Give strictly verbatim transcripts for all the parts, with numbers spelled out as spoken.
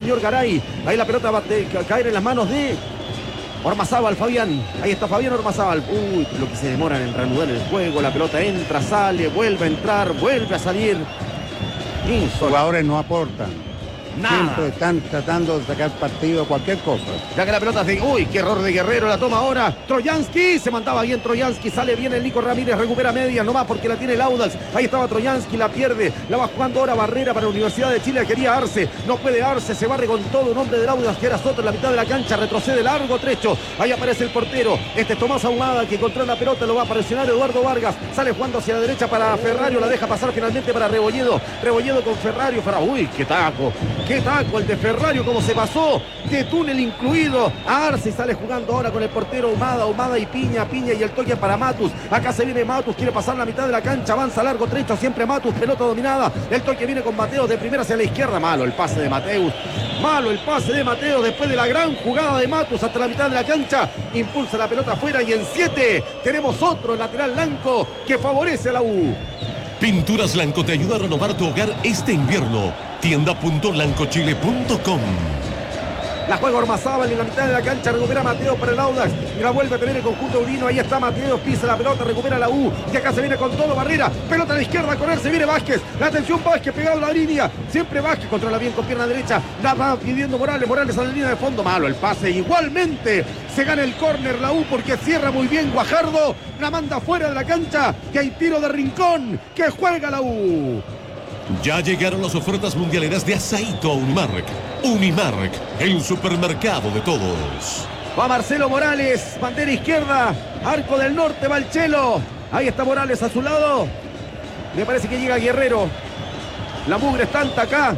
señor Garay. Ahí la pelota va a caer en las manos de Ormazábal, Fabián. Ahí está Fabián Ormazábal. Uy, lo que se demoran en reanudar el juego. La pelota entra, sale, vuelve a entrar, vuelve a salir. Los jugadores no aportan. Nada. Siempre están tratando de sacar partido, cualquier cosa. Ya que la pelota de... Uy, qué error de Guerrero, la toma ahora Troyansky, se mandaba bien Troyansky, sale bien el Nico Ramírez, recupera media, nomás porque la tiene el Audax. Ahí estaba Troyansky, la pierde, la va jugando ahora Barrera para la Universidad de Chile, quería Arce, no puede Arce, se barre con todo un hombre del Audax que era Soto en la mitad de la cancha, retrocede largo trecho, ahí aparece el portero, este es Tomás Ahumada que controla la pelota, lo va a presionar Eduardo Vargas, sale jugando hacia la derecha para Ferrario, la deja pasar finalmente para Rebolledo, Rebolledo con Ferrario, Ferrario. Uy, qué taco, qué taco el de Ferrario, como se pasó, de túnel incluido a Arce, sale jugando ahora con el portero Ahumada, Ahumada y Piña, Piña y el toque para Matus, acá se viene Matus, quiere pasar la mitad de la cancha, avanza largo trecho, siempre Matus, pelota dominada, el toque viene con Mateos de primera hacia la izquierda, malo el pase de Mateus, malo el pase de Mateos después de la gran jugada de Matus hasta la mitad de la cancha, impulsa la pelota afuera y en siete tenemos otro lateral blanco que favorece a la U. Pinturas Blanco te ayuda a renovar tu hogar este invierno. tienda punto blanco chile punto com. La juega Ormazábal en la mitad de la cancha, recupera Mateos para el Audax y la vuelve a tener el conjunto udino. Ahí está Mateos, pisa la pelota, recupera la U y acá se viene con todo Barrera, pelota a la izquierda a correr, se viene Vázquez, la atención Vázquez pegado a la línea, siempre Vázquez controla bien con pierna derecha, la va pidiendo Morales, Morales a la línea de fondo, malo el pase, igualmente se gana el córner la U porque cierra muy bien Guajardo, la manda fuera de la cancha, que hay tiro de Rincón, que juega la U. Ya llegaron las ofertas mundialeras de Asaíto a Unimark. Unimark, el supermercado de todos. Va Marcelo Morales, bandera izquierda, arco del norte, va el Chelo. Ahí está Morales a su lado. Me parece que llega Guerrero. La mugre es tanta acá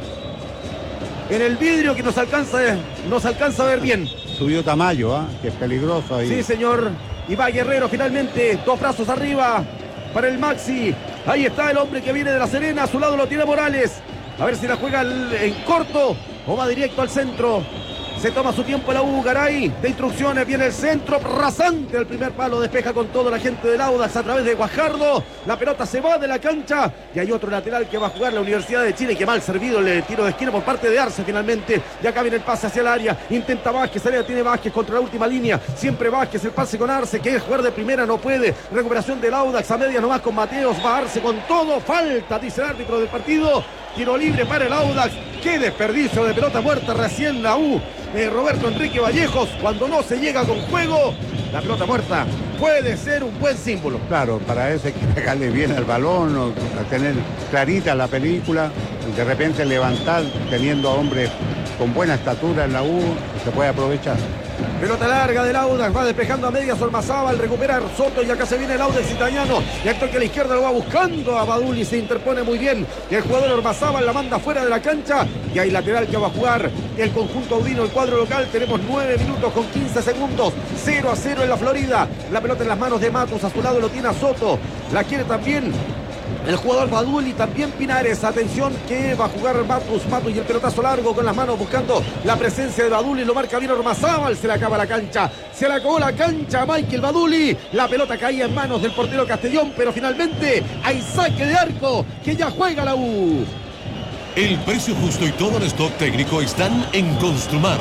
en el vidrio que nos alcanza, nos alcanza a ver bien. Subió Tamayo, ¿eh? Que es peligroso ahí. Sí, señor. Y va Guerrero finalmente, dos brazos arriba para el Maxi. Ahí está el hombre que viene de La Serena, a su lado lo tiene Morales. A ver si la juega en corto o va directo al centro. Se toma su tiempo la U, Garay, de instrucciones, viene el centro, rasante al primer palo, despeja con todo la gente del Audax a través de Guajardo, la pelota se va de la cancha y hay otro lateral que va a jugar la Universidad de Chile, que mal servido el tiro de esquina por parte de Arce finalmente, y acá viene el pase hacia el área, intenta Vázquez, área tiene Vázquez contra la última línea, siempre Vázquez, el pase con Arce, que es jugar de primera, no puede, recuperación del Audax a media nomás con Mateos, va Arce con todo, falta, dice el árbitro del partido, tiro libre para el Audax, qué desperdicio de pelota muerta recién la U. Eh, Roberto Enrique Vallejos, cuando no se llega con juego, la pelota muerta puede ser un buen símbolo. Claro, para eso hay que pegarle bien al balón, o tener clarita la película, de repente levantar teniendo a hombres con buena estatura en la U, se puede aprovechar. Pelota larga del Audax, va despejando a medias Ormazábal, recupera Soto y acá se viene el Audax italiano. Y el toque a la izquierda lo va buscando a Baduli, se interpone muy bien. Y el jugador Ormazábal la manda fuera de la cancha. Y hay lateral que va a jugar el conjunto audino, el cuadro local. Tenemos nueve minutos con quince segundos. cero a cero en la Florida. La pelota en las manos de Matus, a su lado lo tiene a Soto. La quiere también el jugador Baduli, también Pinares, atención que va a jugar Matus, Matus y el pelotazo largo con las manos buscando la presencia de Baduli, lo marca bien Ormazábal, se le acaba la cancha, se le acabó la cancha a Michael Baduli, la pelota caía en manos del portero Castellón, pero finalmente hay saque de arco que ya juega la U. El precio justo y todo el stock técnico están en Construmar.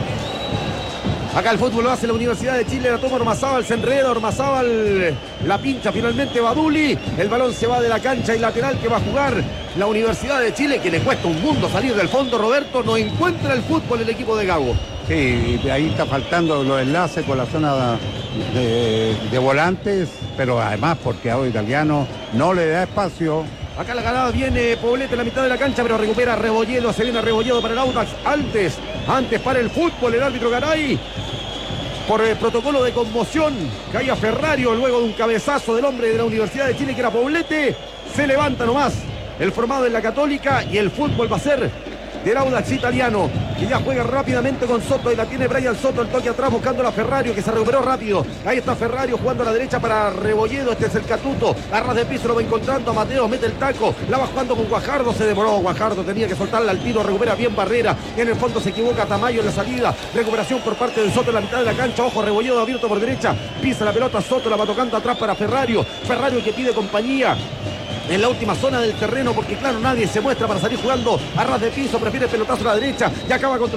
Acá el fútbol lo hace la Universidad de Chile, la toma Ormazábal, se enreda Ormazábal, la pincha finalmente Baduli, el balón se va de la cancha y lateral que va a jugar la Universidad de Chile, que le cuesta un mundo salir del fondo, Roberto, no encuentra el fútbol el equipo de Gago. Sí, ahí está faltando los enlaces con la zona de, de volantes, pero además porque a los italianos no le da espacio. Acá la ganada viene Poblete en la mitad de la cancha, pero recupera Rebolledo, se viene Rebolledo para el Audax, antes, antes para el fútbol, el árbitro Garay, por el protocolo de conmoción, caía Ferrario luego de un cabezazo del hombre de la Universidad de Chile que era Poblete, se levanta nomás el formado en la Católica y el fútbol va a ser del Audax italiano, que ya juega rápidamente con Soto y la tiene Brian Soto, el toque atrás buscando a Ferrario, que se recuperó rápido. Ahí está Ferrario jugando a la derecha para Rebolledo, este es el Catuto, a ras de piso lo va encontrando a Mateo, mete el taco, la va jugando con Guajardo, se demoró Guajardo, tenía que soltarla al tiro, recupera bien Barrera, en el fondo se equivoca Tamayo en la salida, recuperación por parte de Soto en la mitad de la cancha, ojo Rebolledo abierto por derecha, pisa la pelota Soto, la va tocando atrás para Ferrario, Ferrario que pide compañía en la última zona del terreno, porque claro, nadie se muestra para salir jugando a ras de piso, prefiere pelotazo a la derecha y acaba contra